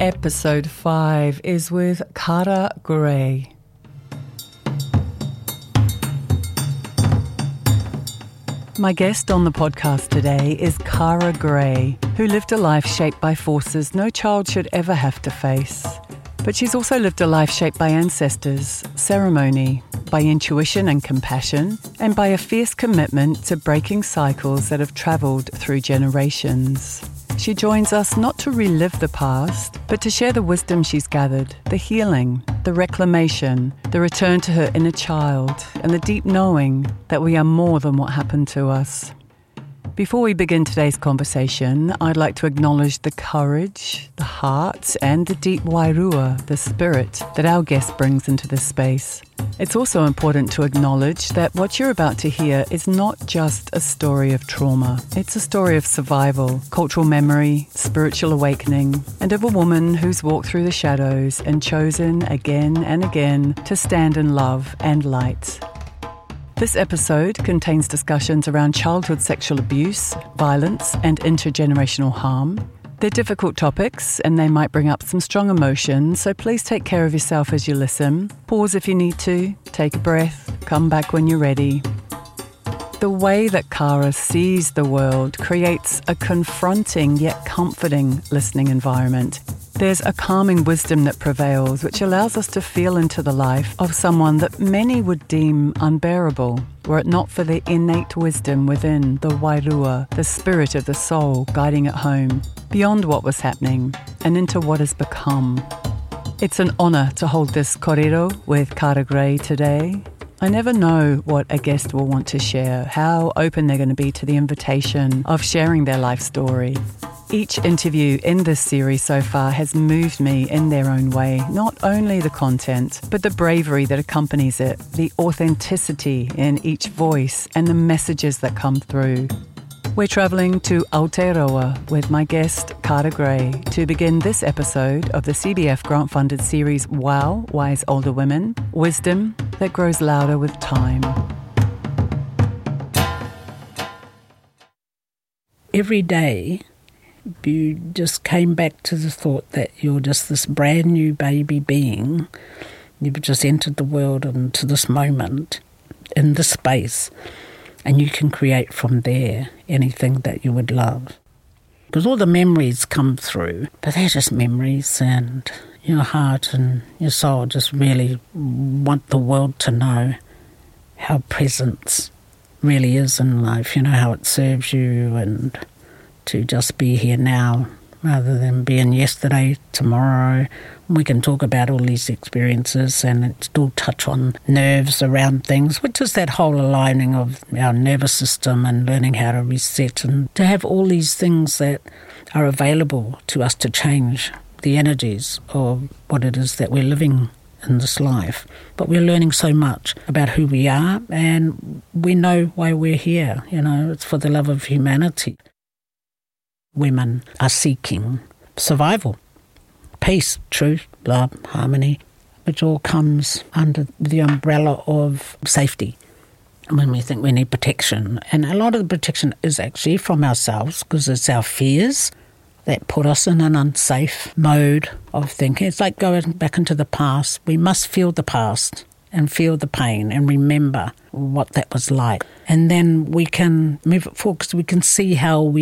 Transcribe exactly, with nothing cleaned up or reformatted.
Episode five is with Cara Gray. My guest on the podcast today is Cara Gray, who lived a life shaped by forces no child should ever have to face. But she's also lived a life shaped by ancestors, ceremony, by intuition and compassion, and by a fierce commitment to breaking cycles that have travelled through generations. She joins us not to relive the past, but to share the wisdom she's gathered, the healing, the reclamation, the return to her inner child, and the deep knowing that we are more than what happened to us. Before we begin today's conversation, I'd like to acknowledge the courage, the heart, and the deep wairua, the spirit, that our guest brings into this space. It's also important to acknowledge that what you're about to hear is not just a story of trauma. It's a story of survival, cultural memory, spiritual awakening, and of a woman who's walked through the shadows and chosen again and again to stand in love and light. This episode contains discussions around childhood sexual abuse, violence, and intergenerational harm. They're difficult topics and they might bring up some strong emotions, so please take care of yourself as you listen. Pause if you need to, take a breath, come back when you're ready. The way that Cara sees the world creates a confronting yet comforting listening environment. There's a calming wisdom that prevails, which allows us to feel into the life of someone that many would deem unbearable, were it not for the innate wisdom within, the wairua, the spirit of the soul guiding it home, beyond what was happening, and into what has become. It's an honour to hold this kōrero with Cara Gray today. I never know what a guest will want to share, how open they're going to be to the invitation of sharing their life story. Each interview in this series so far has moved me in their own way, not only the content, but the bravery that accompanies it, the authenticity in each voice, and the messages that come through. We're travelling to Aotearoa with my guest, Cara Gray, to begin this episode of the C B F grant-funded series Wow, Wise Older Women, Wisdom that Grows Louder with Time. Every day, you just came back to the thought that you're just this brand new baby being. You've just entered the world into this moment, in this space, and you can create from there anything that you would love. Because all the memories come through, but they're just memories, and your heart and your soul just really want the world to know how presence really is in life, you know, how it serves you, and to just be here now rather than being yesterday, tomorrow. We can talk about all these experiences and it still touch on nerves around things, which is that whole aligning of our nervous system and learning how to reset, and to have all these things that are available to us to change the energies of what it is that we're living in this life. But we're learning so much about who we are, and we know why we're here. You know, it's for the love of humanity. Women are seeking survival, peace, truth, love, harmony, which all comes under the umbrella of safety. When we think we need protection, and a lot of the protection is actually from ourselves, because it's our fears that put us in an unsafe mode of thinking. It's like going back into the past. We must feel the past and feel the pain and remember what that was like. And then we can move it forward, because we can see how we